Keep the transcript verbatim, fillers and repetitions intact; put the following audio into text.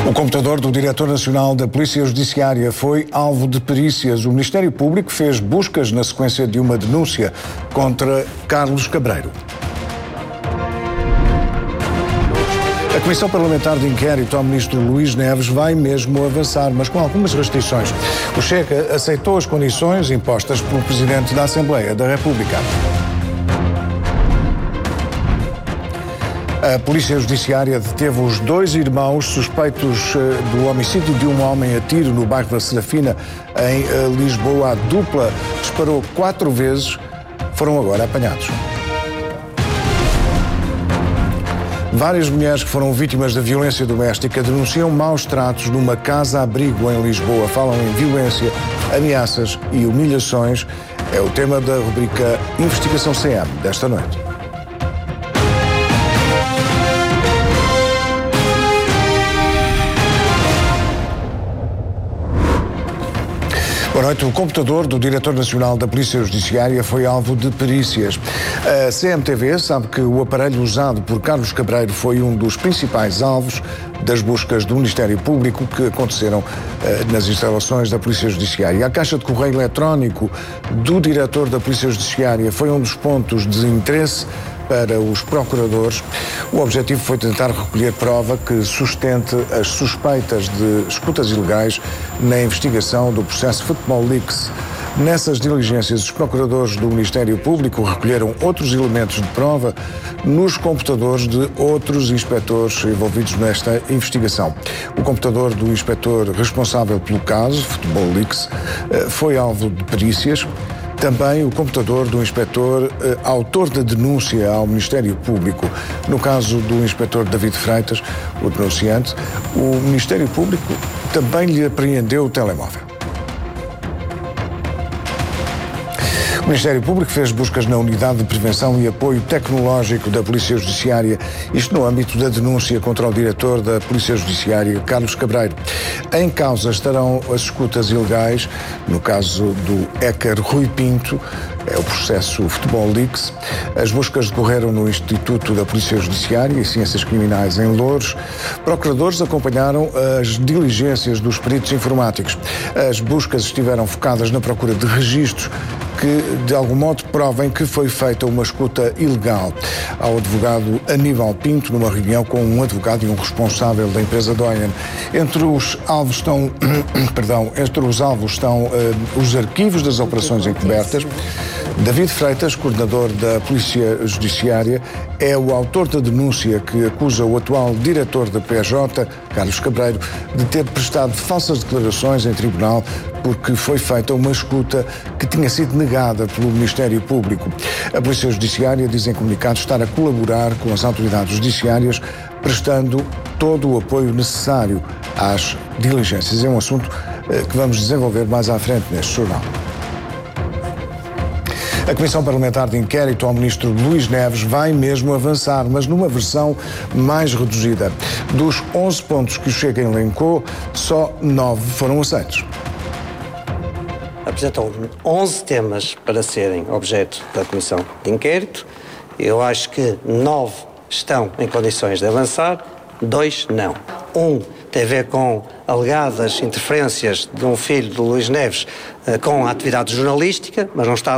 O computador do Diretor Nacional da Polícia Judiciária foi alvo de perícias. O Ministério Público fez buscas na sequência de uma denúncia contra Carlos Cabreiro. A Comissão Parlamentar de Inquérito ao Ministro Luís Neves vai mesmo avançar, mas com algumas restrições. O Chega aceitou as condições impostas pelo Presidente da Assembleia da República. A Polícia Judiciária deteve os dois irmãos suspeitos do homicídio de um homem a tiro no bairro da Serafina, em Lisboa. A dupla disparou quatro vezes, foram agora apanhados. Várias mulheres que foram vítimas da violência doméstica denunciam maus tratos numa casa-abrigo em Lisboa. Falam em violência, ameaças e humilhações. É o tema da rubrica Investigação C M desta noite. Boa noite. O computador do Diretor Nacional da Polícia Judiciária foi alvo de perícias. A C M T V sabe que o aparelho usado por Carlos Cabreiro foi um dos principais alvos das buscas do Ministério Público que aconteceram uh, nas instalações da Polícia Judiciária. A caixa de correio eletrónico do Diretor da Polícia Judiciária foi um dos pontos de interesse para os procuradores. O objetivo foi tentar recolher prova que sustente as suspeitas de escutas ilegais na investigação do processo Futebol Leaks. Nessas diligências, os procuradores do Ministério Público recolheram outros elementos de prova nos computadores de outros inspectores envolvidos nesta investigação. O computador do inspetor responsável pelo caso, Futebol Leaks, foi alvo de perícias. Também o computador do inspetor eh, autor da denúncia ao Ministério Público. No caso do inspetor David Freitas, o denunciante, o Ministério Público também lhe apreendeu o telemóvel. O Ministério Público fez buscas na Unidade de Prevenção e Apoio Tecnológico da Polícia Judiciária, isto no âmbito da denúncia contra o diretor da Polícia Judiciária, Carlos Cabreiro. Em causa estarão as escutas ilegais, no caso do hacker Rui Pinto, é o processo Futebol Leaks. As buscas decorreram no Instituto da Polícia Judiciária e Ciências Criminais em Loures. Procuradores acompanharam as diligências dos peritos informáticos. As buscas estiveram focadas na procura de registros que, de algum modo, provem que foi feita uma escuta ilegal ao advogado Aníbal Pinto, numa reunião com um advogado e um responsável da empresa Doyen. Entre os alvos estão, perdão, entre os alvos estão uh, os arquivos das operações encobertas. David Freitas, coordenador da Polícia Judiciária, é o autor da denúncia que acusa o atual diretor da P J, Carlos Cabreiro, de ter prestado falsas declarações em tribunal porque foi feita uma escuta que tinha sido negada pelo Ministério Público. A Polícia Judiciária diz em comunicado estar a colaborar com as autoridades judiciárias, prestando todo o apoio necessário às diligências. É um assunto que vamos desenvolver mais à frente neste jornal. A Comissão Parlamentar de Inquérito ao Ministro Luís Neves vai mesmo avançar, mas numa versão mais reduzida. Dos onze pontos que o Chega elencou, só nove foram aceitos. Apresentam onze temas para serem objeto da Comissão de Inquérito. Eu acho que nove estão em condições de avançar, dois não. Um tem a ver com alegadas interferências de um filho de Luís Neves uh, com a atividade jornalística, mas não está